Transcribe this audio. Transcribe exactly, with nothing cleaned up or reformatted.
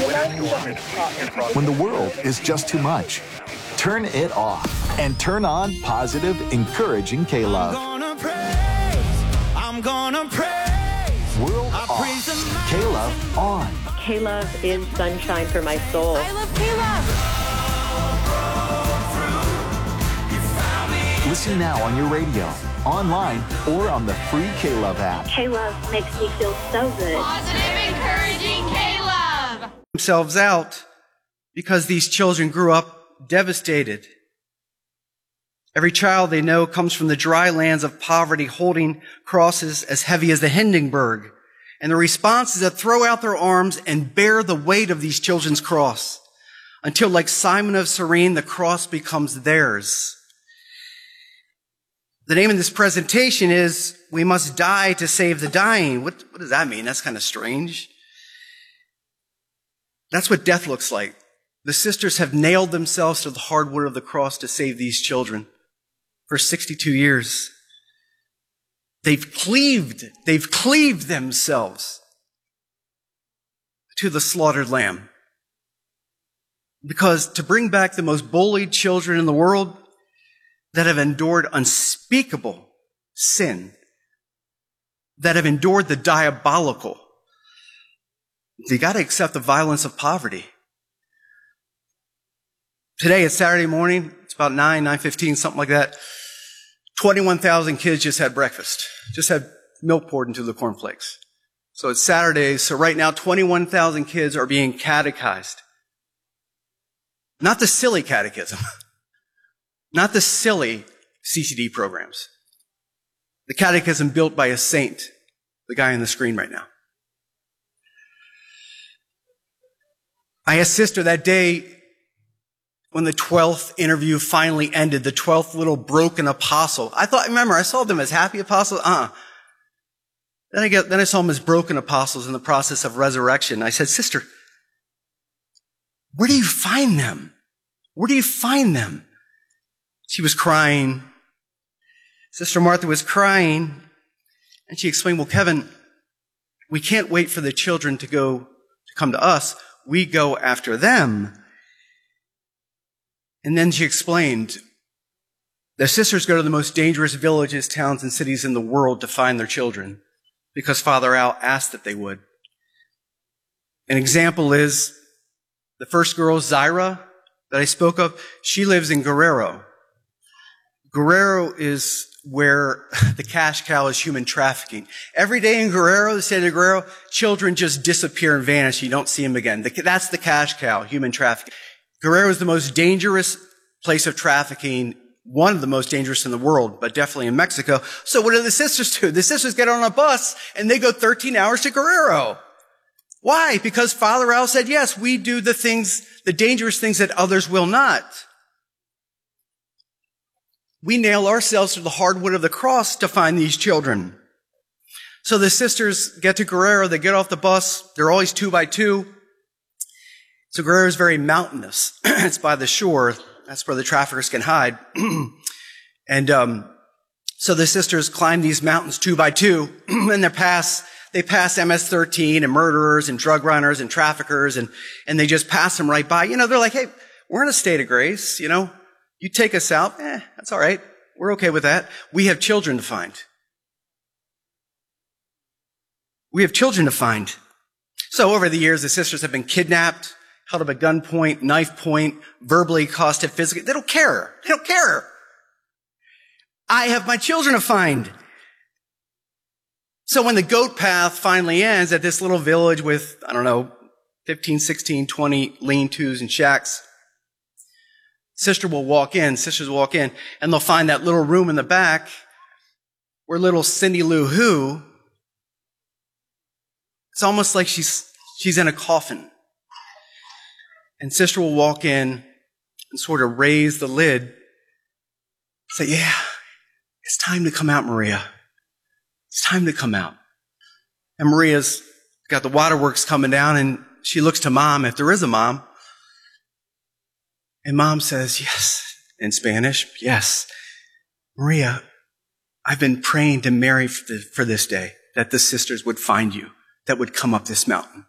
When the world is just too much, turn it off and turn on positive, encouraging K-Love. I'm gonna praise, I'm gonna praise. World I off, praise the K-Love on. K-Love is sunshine for my soul. I love K-Love. Listen now on your radio, online, or on the free K-Love app. K-Love makes me feel so good. Positive, encouraging K-Love. Themselves out because these children grew up devastated. Every child they know comes from the dry lands of poverty, holding crosses as heavy as the Hindenburg. And the response is to throw out their arms and bear the weight of these children's cross until, like Simon of Cyrene, the cross becomes theirs. The name of this presentation is We Must Die to Save the Dying. What, what does that mean? That's kind of strange. That's what death looks like. The sisters have nailed themselves to the hard wood of the cross to save these children for sixty-two years. They've cleaved, they've cleaved themselves to the slaughtered lamb. Because to bring back the most bullied children in the world that have endured unspeakable sin, that have endured the diabolical, they got to accept the violence of poverty. Today, it's Saturday morning. It's about nine, nine fifteen, something like that. twenty-one thousand kids just had breakfast, just had milk poured into the cornflakes. So it's Saturday. So right now, twenty-one thousand kids are being catechized. Not the silly catechism. Not the silly C C D programs. The catechism built by a saint, the guy on the screen right now. I asked Sister that day when the twelfth interview finally ended, the twelfth little broken apostle. I thought, remember, I saw them as happy apostles. Uh-uh. Then I get, then I saw them as broken apostles in the process of resurrection. I said, Sister, where do you find them? Where do you find them? She was crying. Sister Martha was crying. And she explained, well, Kevin, we can't wait for the children to go, to come to us. We go after them. And then she explained, the sisters go to the most dangerous villages, towns, and cities in the world to find their children because Father Al asked that they would. An example is the first girl, Zaira, that I spoke of. She lives in Guerrero. Guerrero is where the cash cow is human trafficking. Every day in Guerrero, the state of Guerrero, children just disappear and vanish. You don't see them again. That's the cash cow, human trafficking. Guerrero is the most dangerous place of trafficking, one of the most dangerous in the world, but definitely in Mexico. So what do the sisters do? The sisters get on a bus and they go thirteen hours to Guerrero. Why? Because Father Al said, yes, we do the things, the dangerous things that others will not. We nail ourselves to the hard wood of the cross to find these children. So the sisters get to Guerrero, they get off the bus, they're always two by two. So Guerrero is very mountainous. It's by the shore. That's where the traffickers can hide. and um, so the sisters climb these mountains two by two, and they pass they pass M S thirteen and murderers and drug runners and traffickers, and and they just pass them right by. You know, they're like, hey, we're in a state of grace. You know, you take us out, eh, that's all right. We're okay with that. We have children to find. We have children to find. So over the years, the sisters have been kidnapped, held up at gunpoint, knife point, verbally accosted, physically. They don't care. They don't care. I have my children to find. So when the goat path finally ends at this little village with, I don't know, fifteen, sixteen, twenty lean-tos and shacks, sister will walk in, sisters will walk in, and they'll find that little room in the back where little Cindy Lou Who, it's almost like she's, she's in a coffin. And sister will walk in and sort of raise the lid, say, yeah, it's time to come out, Maria. It's time to come out. And Maria's got the waterworks coming down, and she looks to Mom, if there is a mom. And Mom says, yes, in Spanish, yes. Maria, I've been praying to Mary for, the, for this day, that the sisters would find you, that would come up this mountain.